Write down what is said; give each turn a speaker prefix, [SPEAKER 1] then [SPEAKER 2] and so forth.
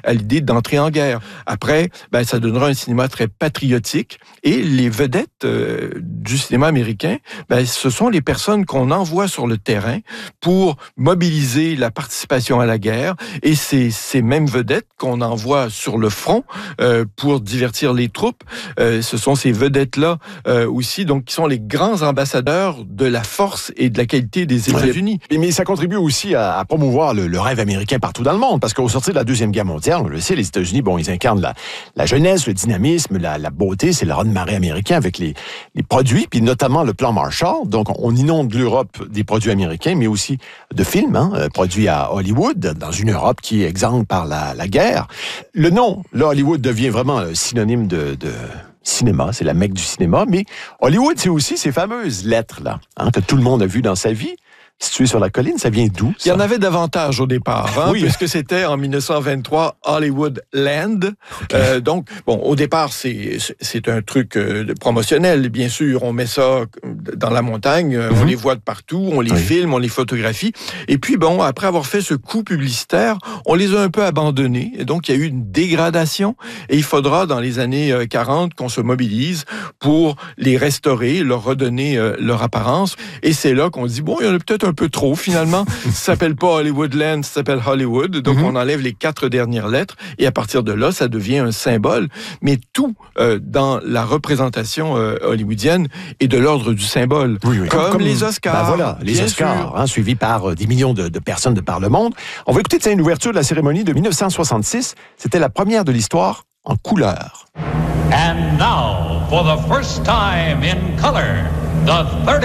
[SPEAKER 1] à l'idée d'entrer en guerre. Après, ça donnera un cinéma très patriotique et les vedettes du cinéma américain, ce sont les personnes qu'on envoie sur le terrain pour mobiliser la participation à la guerre et c'est ces mêmes vedettes qu'on envoie sur le front pour divertir les troupes. Ce sont ces vedettes-là aussi, donc, qui sont les grands ambassadeurs de la force et de la qualité des États-Unis.
[SPEAKER 2] Mais ça contribue aussi à promouvoir le rêve américain partout dans le monde, parce qu'au sortir de la Deuxième Guerre mondiale, on le sait, les États-Unis, ils incarnent la jeunesse, le dynamisme, la beauté, c'est le raz-de-marée américain avec les produits, puis notamment le plan Marshall. Donc, on inonde l'Europe des produits américains, mais aussi de films, produits à Hollywood, dans une Europe qui est exsangue par la guerre. Le nom, là, Hollywood devient vraiment synonyme de cinéma, c'est la Mecque du cinéma, mais Hollywood, c'est aussi ces fameuses lettres-là, que tout le monde a vues dans sa vie. Situé sur la colline, ça vient d'où, ça?
[SPEAKER 1] Il y en avait davantage au départ, oui. Puisque c'était en 1923 Hollywood Land. Okay. Donc, au départ, c'est un truc promotionnel, bien sûr. On met ça dans la montagne, on les voit de partout, on les filme, on les photographie. Et puis, après avoir fait ce coup publicitaire, on les a un peu abandonnés. Et donc, il y a eu une dégradation. Et il faudra, dans les années 40, qu'on se mobilise pour les restaurer, leur redonner leur apparence. Et c'est là qu'on dit, il y en a peut-être un peu trop, finalement. Ça s'appelle pas Hollywoodland, ça s'appelle Hollywood. Donc, on enlève les 4 dernières lettres et à partir de là, ça devient un symbole. Mais tout dans la représentation hollywoodienne est de l'ordre du symbole. Comme les Oscars.
[SPEAKER 2] Les Oscars, suivis par des millions de personnes de par le monde. On va écouter une ouverture de la cérémonie de 1966. C'était la première de l'histoire en couleur.
[SPEAKER 3] And now, for the first time in color, the 30